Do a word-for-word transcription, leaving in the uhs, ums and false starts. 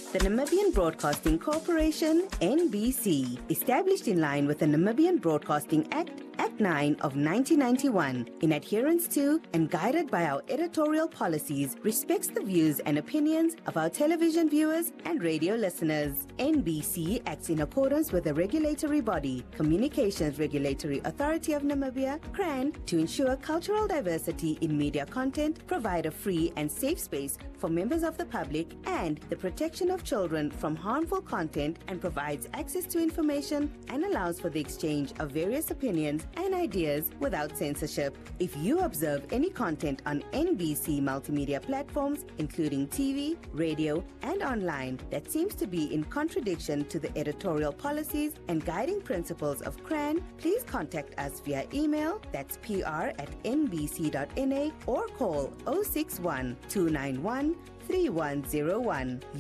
The Namibian Broadcasting Corporation, N B C, established in line with the Namibian Broadcasting Act, Act nine of nineteen ninety-one, in adherence to and guided by our editorial policies, respects the views and opinions of our television viewers and radio listeners. N B C acts in accordance with the regulatory body, Communications Regulatory Authority of Namibia, CRAN, to ensure cultural diversity in media content, provide a free and safe space for members of the public, and the protection of children from harmful content, and provides access to information and allows for the exchange of various opinions and ideas without censorship. If you observe any content on N B C multimedia platforms, including T V, radio, and online, that seems to be in contradiction to the editorial policies and guiding principles of CRAN, please contact us via email, that's pr at n b c dot n a, or call zero six one, two nine one, three one zero one.